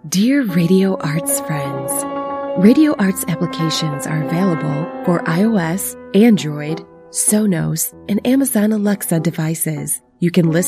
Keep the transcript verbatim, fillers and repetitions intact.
Dear Radio Arts friends, Radio Arts applications are available for iOS, Android, Sonos, and Amazon Alexa devices. You can listen